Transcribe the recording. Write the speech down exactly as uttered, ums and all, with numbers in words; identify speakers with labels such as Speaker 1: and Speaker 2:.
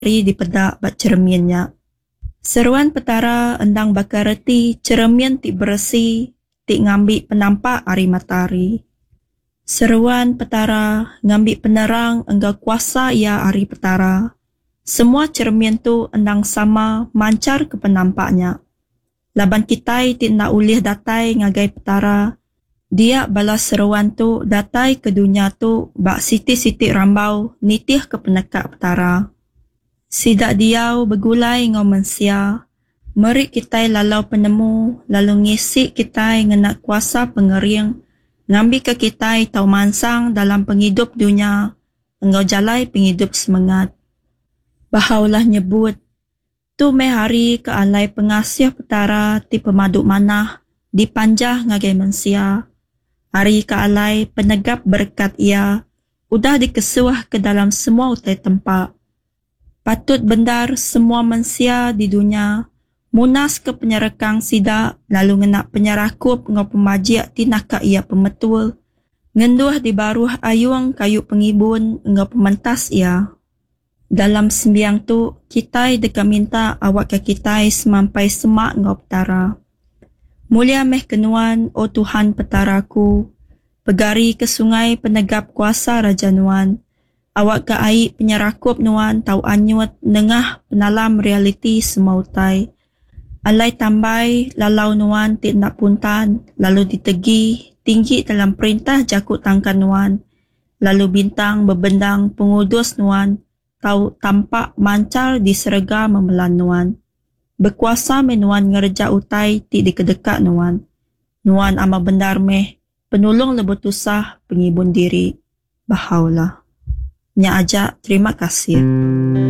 Speaker 1: ri di pedak bat cerminnya. Seruan petara endang bakar reti cermin ti bersih ti ngambil penampak ari matahari. Seruan petara ngambil penerang enggak kuasa ia ari petara. Semua cermin tu endang sama mancar ke penampaknya. Laban kitai ti nak ulih datai ngagai petara. Dia balas seruan tu datai ke dunia tu bak siti-siti rambau nitih ke penekak petara. Sidak diau begulai ngau mensia. Merik kitai lalau penemu lalu ngisi kitai ngenak kuasa pengering. Ngambil ke kitai tau mansang dalam penghidup dunia. Engau jalai penghidup semangat. Bahaulah nyebut. Tu me hari ke alai pengasih petara ti pemaduk manah. Dipanjah ngagai mensia. Hari ke alai penegap berkat ia. Udah dikesuah ke dalam semua utai tempat. Patut bendar semua mensia di dunia. Munas ke penyerekang sidak, lalu ngenak penyerakup ngau pemajiak tinaka ia pemetul. Ngenduh di baruh ayung kayu pengibun ngau pementas ia. Dalam sembiang tu, kitai deka minta awak ke kitai semampai semak ngau petara. Mulia meh kenuan, o Tuhan petaraku. Pegari ke sungai penegap kuasa Raja Nuan. Awak ke aik penyerakup Nuan tau anyut nengah penalam realiti semautai. Alai tambai lalau Nuan ti nak puntan, lalu ditegi tinggi dalam perintah jakut tangkan Nuan. Lalu bintang bebendang pengudus Nuan, tau tampak mancar di serega memelan Nuan. Berkuasa menuan ngerja utai ti dikedekat Nuan. Nuan ama bendar meh, penolong lebut usah pengibun diri. Bahaulah. Nya ajak terima kasih.